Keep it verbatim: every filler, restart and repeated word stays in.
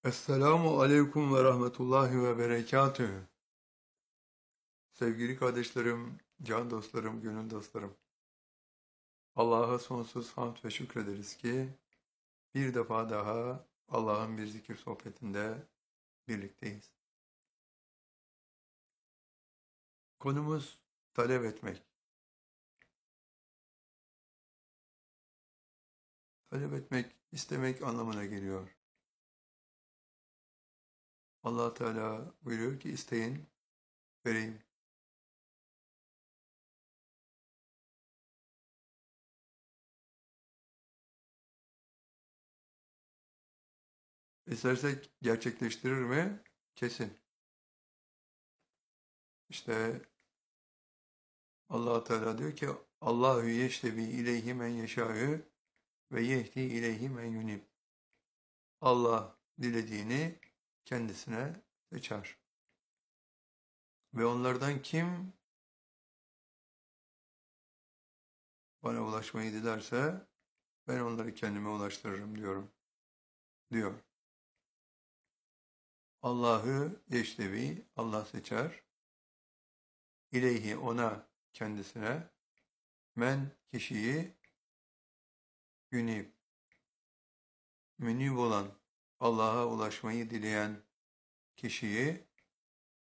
Esselamu aleyküm ve rahmetullahi ve berekatühü. Sevgili kardeşlerim, can dostlarım, gönül dostlarım. Allah'a sonsuz hamd ve şükrederiz ki bir defa daha Allah'ın bir zikir sohbetinde birlikteyiz. Konumuz talep etmek. Talep etmek, istemek anlamına geliyor. Allah Teala buyuruyor ki isteyin, vereyim. İstersek gerçekleştirir mi? Kesin. İşte Allah Teala diyor ki Allahu yeştebi ileyhi men yeşâ'ü ve yehdi ileyhi men yunib. Allah dilediğini kendisine seçer. Ve onlardan kim bana ulaşmayı dilerse ben onları kendime ulaştırırım diyorum. Diyor. Allah'ı yeştevi, Allah seçer. İleyhi ona, kendisine. Men kişiyi yunib. Münib olan, Allah'a ulaşmayı dileyen kişiyi